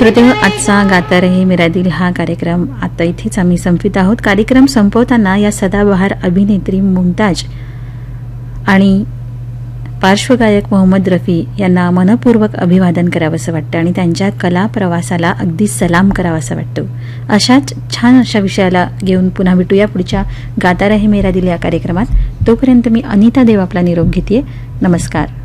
श्रोते, आजचा गाता रहे मेरा दिल हा कार्यक्रम आता इथेच आम्ही संपवित आहोत. कार्यक्रम संपवताना या सदाबहार अभिनेत्री मुमताज आणि पार्श्वगायक मोहम्मद रफी यांना मनपूर्वक अभिवादन करावंसं वाटतं आणि त्यांच्या कला प्रवासाला अगदी सलाम करावासा वाटतो. अशा विषयाला घेऊन पुन्हा भेटूया पुढच्या गाता रहे मेरा दिल या कार्यक्रमात. तोपर्यंत मी अनिता देव आपला निरोप घेते. नमस्कार.